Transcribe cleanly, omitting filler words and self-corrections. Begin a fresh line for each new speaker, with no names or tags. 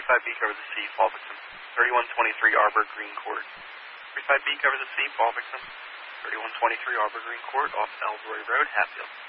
35B cover the C, fall victim. 3123 Arbor Green Court. 35B cover the C, fall victim. 3123 Arbor Green Court off Ellsbury Road, Hatfield.